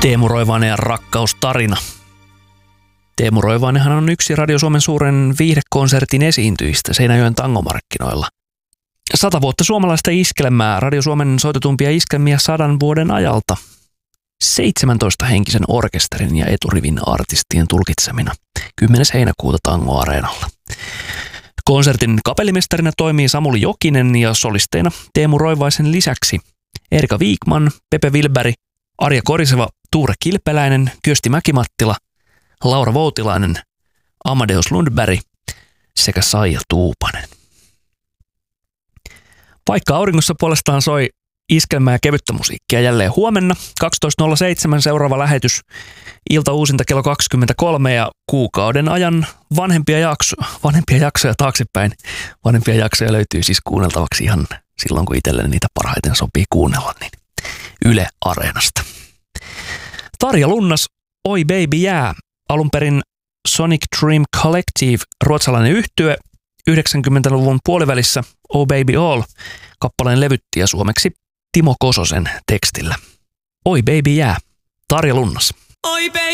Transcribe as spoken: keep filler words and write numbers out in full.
Teemu Roivainen ja rakkaustarina. Teemu Roivainenhan on yksi Radio Suomen suuren viihdekonsertin esiintyjistä Seinäjoen tangomarkkinoilla. Sata vuotta suomalaista iskelmää, Radio Suomen soitetumpia iskelmiä sadan vuoden ajalta. seitsemäntoista henkisen orkesterin ja eturivin artistien tulkitsemina. kymmenes heinäkuuta Tango-areenalla. Konsertin kapellimestarina toimii Samuli Jokinen ja solisteina Teemu Roivaisen lisäksi Erika Viikman, Pepe Wilberg, Arja Koriseva, Tuure Kilpeläinen, Kyösti Mäkimattila, Laura Voutilainen, Amadeus Lundberg sekä Saija Tuupanen. Vaikka auringossa puolestaan soi iskelmää ja kevyttä musiikkia jälleen huomenna. kaksitoista nolla seitsemän seuraava lähetys, ilta uusinta kello kaksikymmentäkolme ja kuukauden ajan vanhempia jaksoja, vanhempia jaksoja taaksepäin. Vanhempia jaksoja löytyy siis kuunneltavaksi ihan silloin, kun itselleni niitä parhaiten sopii kuunnella, niin Yle Areenasta. Tarja Lunnas, Oi Baby jää, alun perin Sonic Dream Collective, ruotsalainen yhtye, yhdeksänkymmentäluvun puolivälissä Oh Baby All, kappaleen levytti ja suomeksi Timo Kososen tekstillä. Oi Baby jää, Tarja Lunnas. Oi baby.